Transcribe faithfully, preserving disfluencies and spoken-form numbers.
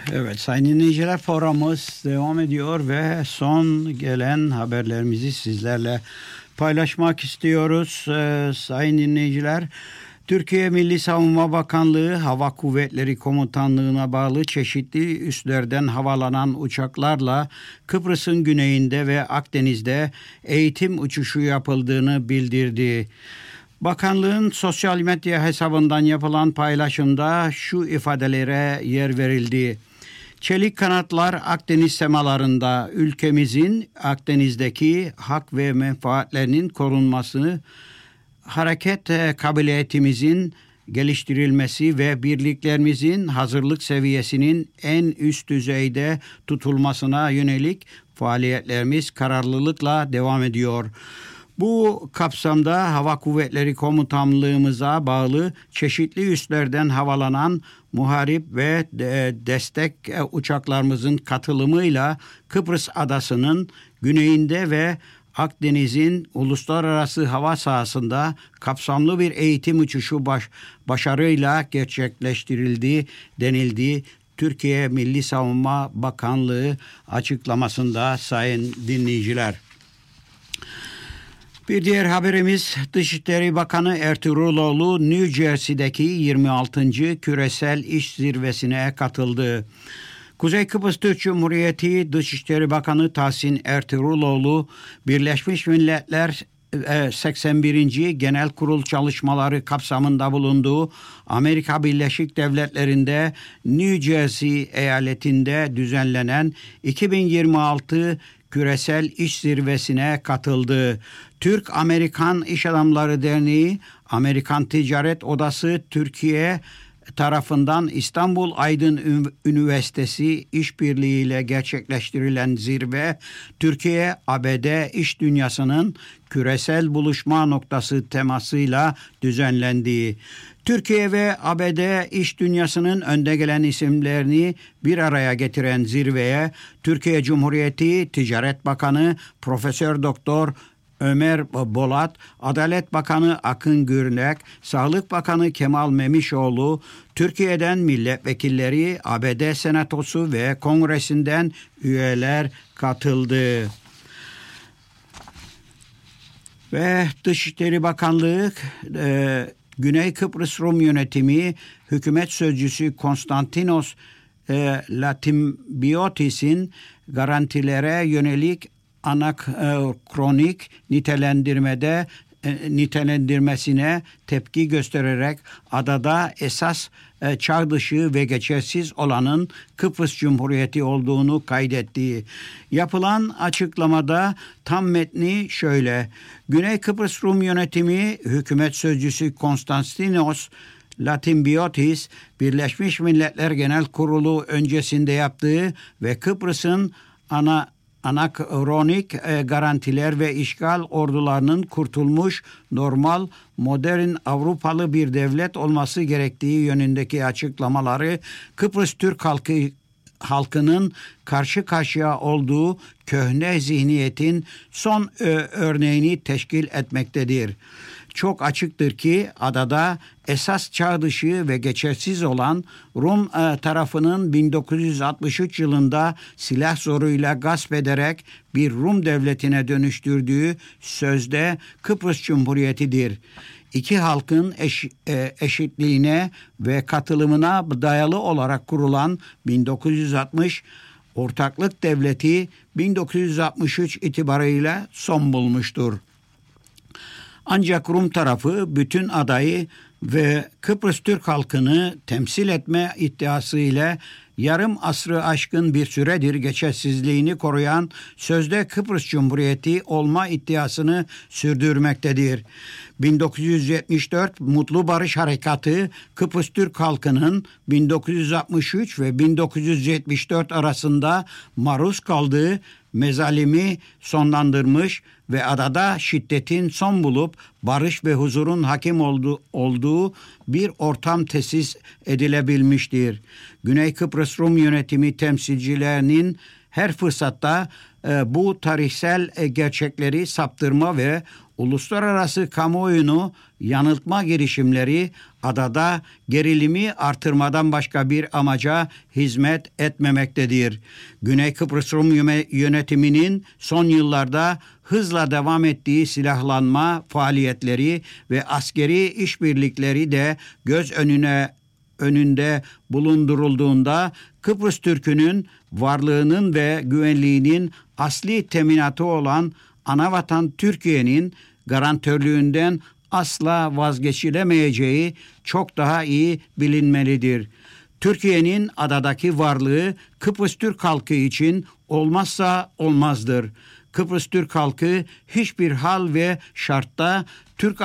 Evet, sayın dinleyiciler, programımız devam ediyor ve son gelen haberlerimizi sizlerle paylaşmak istiyoruz. Ee, sayın dinleyiciler, Türkiye Milli Savunma Bakanlığı Hava Kuvvetleri Komutanlığı'na bağlı çeşitli üslerden havalanan uçaklarla Kıbrıs'ın güneyinde ve Akdeniz'de eğitim uçuşu yapıldığını bildirdi. Bakanlığın sosyal medya hesabından yapılan paylaşımda şu ifadelere yer verildi. Çelik kanatlar Akdeniz semalarında ülkemizin Akdeniz'deki hak ve menfaatlerinin korunmasını, hareket kabiliyetimizin geliştirilmesi ve birliklerimizin hazırlık seviyesinin en üst düzeyde tutulmasına yönelik faaliyetlerimiz kararlılıkla devam ediyor. Bu kapsamda Hava Kuvvetleri Komutanlığımıza bağlı çeşitli üslerden havalanan muharip ve destek uçaklarımızın katılımıyla Kıbrıs Adası'nın güneyinde ve Akdeniz'in uluslararası hava sahasında kapsamlı bir eğitim uçuşu baş, başarıyla gerçekleştirildi denildi. Türkiye Milli Savunma Bakanlığı açıklamasında sayın dinleyiciler. Bir diğer haberimiz, Dışişleri Bakanı Ertuğruloğlu New Jersey'deki yirmi altıncı Küresel İş Zirvesi'ne katıldı. Kuzey Kıbrıs Türk Cumhuriyeti Dışişleri Bakanı Tahsin Ertuğruloğlu, Birleşmiş Milletler seksen birinci Genel Kurul çalışmaları kapsamında bulunduğu Amerika Birleşik Devletleri'nde New Jersey eyaletinde düzenlenen iki bin yirmi altı Küresel İş Zirvesi'ne katıldı. Türk-Amerikan İş Adamları Derneği, Amerikan Ticaret Odası Türkiye tarafından İstanbul Aydın Üniversitesi işbirliğiyle gerçekleştirilen zirve, Türkiye A B D iş dünyasının küresel buluşma noktası temasıyla düzenlendiği, Türkiye ve A B D iş dünyasının önde gelen isimlerini bir araya getiren zirveye Türkiye Cumhuriyeti Ticaret Bakanı Profesör Doktor Ömer Bolat, Adalet Bakanı Akın Gürnek, Sağlık Bakanı Kemal Memişoğlu, Türkiye'den milletvekilleri, A B D Senatosu ve Kongresi'nden üyeler katıldı. Ve Dışişleri Bakanlığı e, Güney Kıbrıs Rum Yönetimi Hükümet Sözcüsü Konstantinos e, Latimbiotis'in garantilere yönelik anakronik nitelendirmede e, nitelendirmesine tepki göstererek adada esas e, çağ dışı ve geçersiz olanın Kıbrıs Cumhuriyeti olduğunu kaydettiği. Yapılan açıklamada tam metni şöyle: Güney Kıbrıs Rum Yönetimi Hükümet Sözcüsü Konstantinos Latimbiotis, Birleşmiş Milletler Genel Kurulu öncesinde yaptığı ve Kıbrıs'ın ana anakronik e, garantiler ve işgal ordularının kurtulmuş, normal, modern Avrupalı bir devlet olması gerektiği yönündeki açıklamaları Kıbrıs Türk halkı halkının karşı karşıya olduğu köhne zihniyetin son e, örneğini teşkil etmektedir. Çok açıktır ki adada esas çağ dışı ve geçersiz olan Rum e, tarafının bin dokuz yüz altmış üç yılında silah zoruyla gasp ederek bir Rum devletine dönüştürdüğü sözde Kıbrıs Cumhuriyeti'dir. İki halkın eş, e, eşitliğine ve katılımına dayalı olarak kurulan bin dokuz yüz altmış Ortaklık Devleti bin dokuz yüz altmış üç itibarıyla son bulmuştur. Ancak Rum tarafı bütün adayı ve Kıbrıs Türk halkını temsil etme iddiasıyla yarım asrı aşkın bir süredir geçersizliğini koruyan sözde Kıbrıs Cumhuriyeti olma iddiasını sürdürmektedir. bin dokuz yüz yetmiş dört Mutlu Barış Harekatı Kıbrıs Türk halkının bin dokuz yüz altmış üç ve bin dokuz yüz yetmiş dört arasında maruz kaldığı mezalimi sonlandırmış ve adada şiddetin son bulup barış ve huzurun hakim olduğu, olduğu bir ortam tesis edilebilmiştir. Güney Kıbrıs Rum Yönetimi temsilcilerinin her fırsatta e, bu tarihsel e, gerçekleri saptırma ve uluslararası kamuoyunu yanıltma girişimleri adada gerilimi artırmadan başka bir amaca hizmet etmemektedir. Güney Kıbrıs Rum yönetiminin son yıllarda hızla devam ettiği silahlanma faaliyetleri ve askeri işbirlikleri de göz önüne önünde bulundurulduğunda Kıbrıs Türk'ünün varlığının ve güvenliğinin asli teminatı olan anavatan Türkiye'nin garantörlüğünden asla vazgeçilemeyeceği çok daha iyi bilinmelidir. Türkiye'nin adadaki varlığı Kıbrıs Türk halkı için olmazsa olmazdır. Kıbrıs Türk halkı hiçbir hal ve şartta Türk